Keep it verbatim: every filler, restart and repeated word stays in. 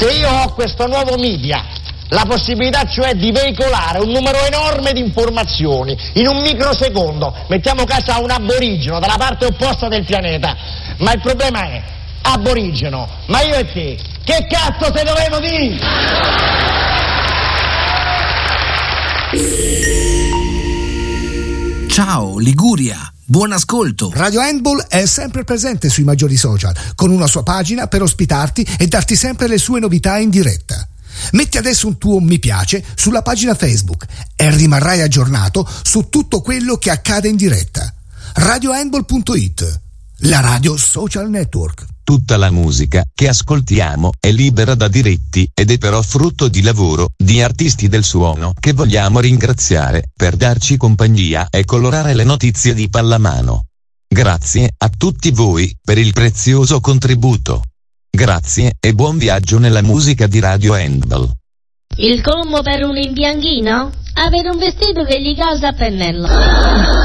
che io ho questo nuovo media, la possibilità cioè di veicolare un numero enorme di informazioni in un microsecondo. Mettiamo caso a un aborigeno dalla parte opposta del pianeta, ma il problema è, aborigeno, ma io e te, che cazzo te dovevo dire? Ciao Liguria, buon ascolto. Radio Handball è sempre presente sui maggiori social, con una sua pagina per ospitarti e darti sempre le sue novità in diretta. Metti adesso un tuo mi piace sulla pagina Facebook e rimarrai aggiornato su tutto quello che accade in diretta. radio handball punto it, la radio social network. Tutta la musica che ascoltiamo è libera da diritti ed è però frutto di lavoro di artisti del suono che vogliamo ringraziare per darci compagnia e colorare le notizie di pallamano. Grazie a tutti voi per il prezioso contributo. Grazie e buon viaggio nella musica di Radio Handball. Il combo per un imbianchino? Avere un vestito che gli causa a pennello.